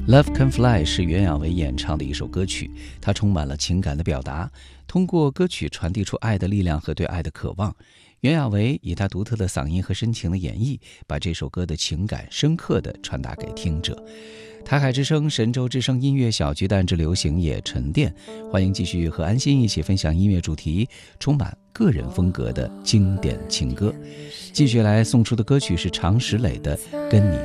Love Can Fly 是袁娅维演唱的一首歌曲，它充满了情感的表达，通过歌曲传递出爱的力量和对爱的渴望。袁娅维以她独特的嗓音和深情的演绎，把这首歌的情感深刻地传达给听者。台海之声、神州之声音乐小巨蛋之流行也沉淀，欢迎继续和安心一起分享音乐主题，充满个人风格的经典情歌。继续来送出的歌曲是常石磊的《跟你